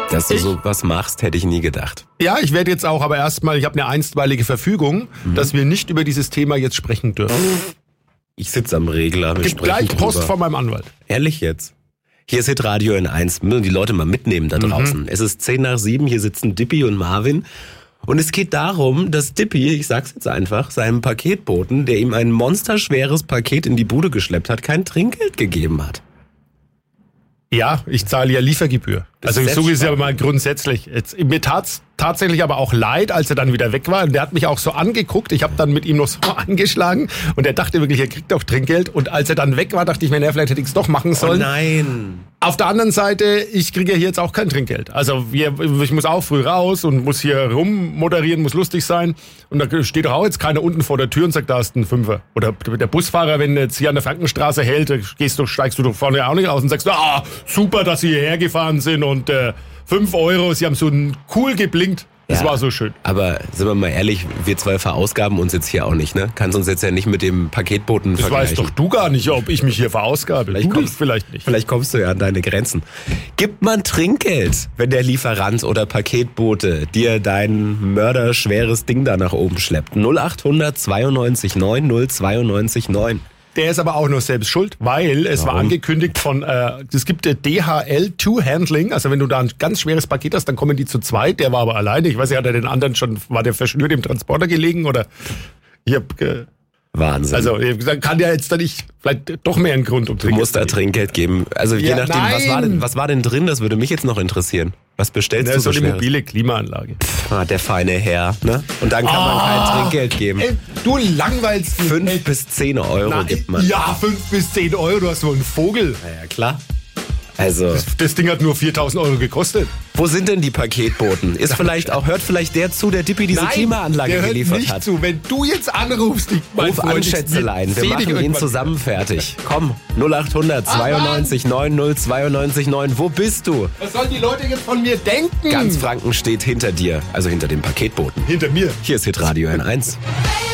Dass du so was machst, hätte ich nie gedacht. Ja, ich werde jetzt auch, aber erstmal, ich habe eine einstweilige Verfügung, dass wir nicht über dieses Thema jetzt sprechen dürfen. Ich sitze am Regler. Wir Gibt gleich sprechen Post drüber. von meinem Anwalt. Ehrlich jetzt? Hier ist Hitradio N1. Müssen die Leute mal mitnehmen da draußen. Es ist 6:10, hier sitzen Dippy und Marvin. Und es geht darum, dass Dippy, ich sag's jetzt einfach, seinem Paketboten, der ihm ein monsterschweres Paket in die Bude geschleppt hat, kein Trinkgeld gegeben hat. Ja, ich zahle ja Liefergebühr. Also so ist es ja mal grundsätzlich. Mir tat's tatsächlich aber auch leid, als er dann wieder weg war. Und der hat mich auch so angeguckt. Ich habe dann mit ihm noch so angeschlagen. Und er dachte wirklich, er kriegt auch Trinkgeld. Und als er dann weg war, dachte ich mir, vielleicht hätte ich es doch machen sollen. Oh nein. Auf der anderen Seite, ich kriege ja hier jetzt auch kein Trinkgeld. Also ich muss auch früh raus und muss hier rummoderieren, muss lustig sein. Und da steht doch auch jetzt keiner unten vor der Tür und sagt, da ist ein Fünfer. Oder der Busfahrer, wenn jetzt hier an der Frankenstraße hält, steigst du doch vorne auch nicht aus und sagst, super, dass Sie hierher gefahren sind und 5 Euro, Sie haben so cool geblinkt. Das war so schön. Aber sind wir mal ehrlich, wir zwei verausgaben uns jetzt hier auch nicht, ne? Kannst uns jetzt ja nicht mit dem Paketboten vergleichen. Das weißt doch du gar nicht, ob ich mich hier verausgabe. Vielleicht nicht. Vielleicht kommst du ja an deine Grenzen. Gibt man Trinkgeld, wenn der Lieferant oder Paketbote dir dein mörderschweres Ding da nach oben schleppt? 0800 92 9 092 9. Der ist aber auch nur selbst schuld, weil es war angekündigt von, es gibt DHL Two-Handling, also wenn du da ein ganz schweres Paket hast, dann kommen die zu zweit, der war aber alleine, ich weiß nicht, hat er den anderen schon, war der verschnürt im Transporter gelegen oder, Wahnsinn. Also kann der jetzt da nicht, vielleicht doch mehr ein Grund, um du musst da Trinkgeld geben, also je nachdem, was war denn drin, das würde mich jetzt noch interessieren. Was bestellst du so eine mobile Klimaanlage. Der feine Herr, ne? Und dann kann man kein Trinkgeld geben. Du langweilst mich. 5 bis 10 Euro gibt man. Ja, 5 bis 10 Euro, du hast so einen Vogel. Na ja, klar. Also das Ding hat nur 4.000 Euro gekostet. Wo sind denn die Paketboten? Hört vielleicht der zu, der Dippy diese Klimaanlage geliefert hat? Nicht zu. Wenn du jetzt anrufst, ruf an, Schätzelein. Wir machen ihn zusammen fertig. Komm, 0800 92 9 092 9. Wo bist du? Was sollen die Leute jetzt von mir denken? Ganz Franken steht hinter dir, also hinter dem Paketboten. Hinter mir. Hier ist Hitradio N1.